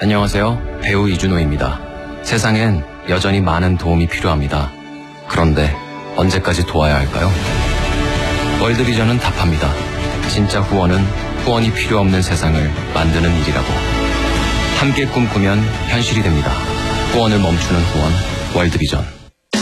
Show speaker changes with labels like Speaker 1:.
Speaker 1: 안녕하세요. 배우 이준호입니다. 세상엔 여전히 많은 도움이 필요합니다. 그런데 언제까지 도와야 할까요? 월드비전은 답합니다. 진짜 후원은 후원이 필요 없는 세상을 만드는 일이라고. 함께 꿈꾸면 현실이 됩니다. 후원을 멈추는 후원, 월드비전.